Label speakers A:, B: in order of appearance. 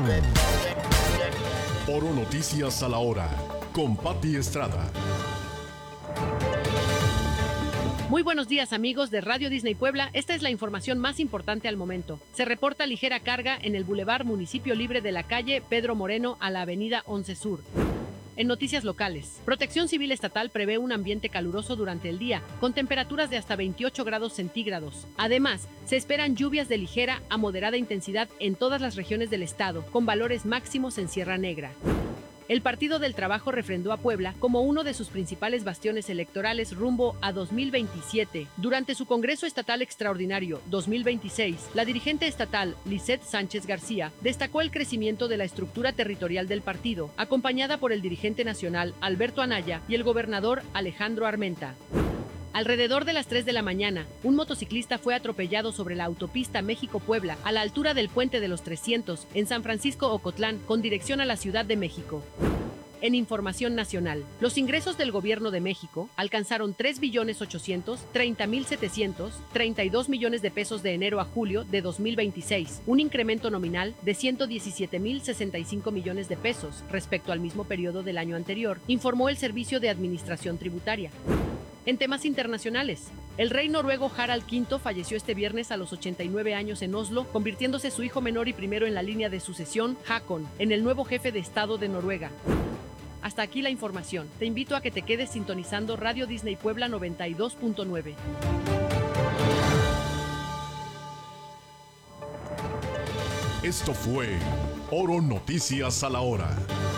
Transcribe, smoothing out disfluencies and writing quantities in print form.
A: Oro Noticias a la hora, con Pati Estrada.
B: Muy buenos días, amigos de Radio Disney Puebla. Esta es la información más importante al momento. Se reporta ligera carga en el Boulevard Municipio Libre de la calle Pedro Moreno a la avenida 11 Sur. En noticias locales, Protección Civil Estatal prevé un ambiente caluroso durante el día, con temperaturas de hasta 28 grados centígrados. Además, se esperan lluvias de ligera a moderada intensidad en todas las regiones del estado, con valores máximos en Sierra Negra. El Partido del Trabajo refrendó a Puebla como uno de sus principales bastiones electorales rumbo a 2027. Durante su Congreso Estatal Extraordinario 2026, la dirigente estatal Lisette Sánchez García destacó el crecimiento de la estructura territorial del partido, acompañada por el dirigente nacional Alberto Anaya y el gobernador Alejandro Armenta. Alrededor de las 3 de la mañana, un motociclista fue atropellado sobre la autopista México-Puebla a la altura del Puente de los 300 en San Francisco Ocotlán con dirección a la Ciudad de México. En información nacional, los ingresos del Gobierno de México alcanzaron 3.830.732 millones de pesos de enero a julio de 2026, un incremento nominal de 117.065 millones de pesos respecto al mismo periodo del año anterior, informó el Servicio de Administración Tributaria. En temas internacionales, el rey noruego Harald V falleció este viernes a los 89 años en Oslo, convirtiéndose su hijo menor y primero en la línea de sucesión, Haakon, en el nuevo jefe de Estado de Noruega. Hasta aquí la información. Te invito a que te quedes sintonizando Radio Disney Puebla 92.9.
A: Esto fue Oro Noticias a la hora.